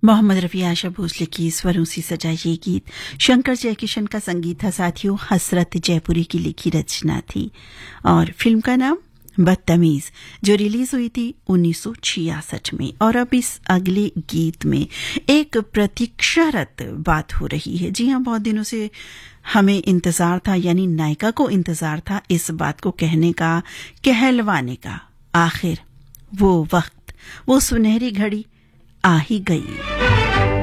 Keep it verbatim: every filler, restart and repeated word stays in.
मोहम्मद रफी आशा भोसले की स्वरों से सजा ये गीत शंकर जयकिशन का संगीत था साथियों। हसरत जयपुरी की लिखी रचना थी और फिल्म का नाम बदतमीज, जो रिलीज हुई थी उन्नीस सौ छियासठ में। और अब इस अगले गीत में एक प्रतीक्षारत बात हो रही है। जी हां, बहुत दिनों से हमें इंतजार था, यानी नायिका को इंतजार था इस बात को कहने का, कहलवाने का। आखिर वो वक्त, वो सुनहरी घड़ी आ ही गई।